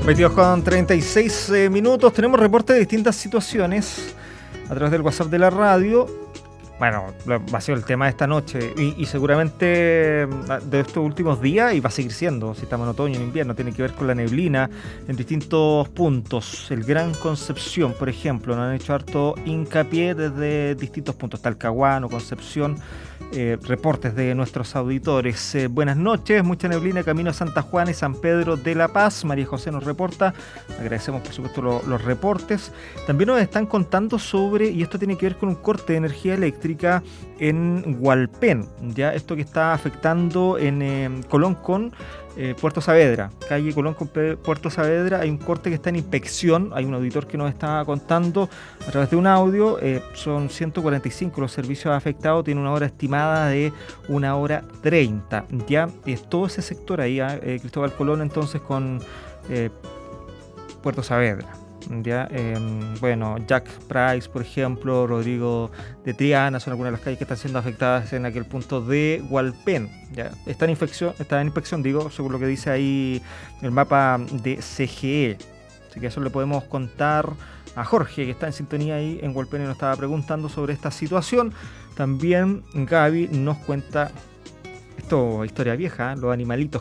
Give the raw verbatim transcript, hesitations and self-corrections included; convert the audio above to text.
veintidós con treinta y seis eh, minutos. Tenemos reportes de distintas situaciones a través del WhatsApp de la radio. Bueno, va a ser el tema de esta noche y, y seguramente de estos últimos días, y va a seguir siendo, si estamos en otoño, en invierno, tiene que ver con la neblina en distintos puntos. El Gran Concepción, por ejemplo, nos han hecho harto hincapié desde distintos puntos, Talcahuano, Concepción. Eh, reportes de nuestros auditores. Eh, buenas noches, mucha neblina camino a Santa Juana y San Pedro de la Paz. María José nos reporta, agradecemos por supuesto lo, los reportes. También nos están contando sobre, y esto tiene que ver con un corte de energía eléctrica en Hualpén, ya esto que está afectando en eh, Colón con Eh, Puerto Saavedra, calle Colón con Puerto Saavedra. Hay un corte que está en inspección. Hay un auditor que nos está contando a través de un audio. Eh, son ciento cuarenta y cinco los servicios afectados. Tiene una hora estimada de una hora treinta. Ya es todo ese sector ahí, eh, Cristóbal Colón, entonces con eh, Puerto Saavedra. Ya, eh, bueno, Jack Price, por ejemplo, Rodrigo de Triana, son algunas de las calles que están siendo afectadas en aquel punto de Hualpén. Ya, está en inspección, está en inspección, digo, según lo que dice ahí el mapa de C G E. Así que eso le podemos contar a Jorge, que está en sintonía ahí en Hualpén y nos estaba preguntando sobre esta situación. También Gaby nos cuenta esto, historia vieja, los animalitos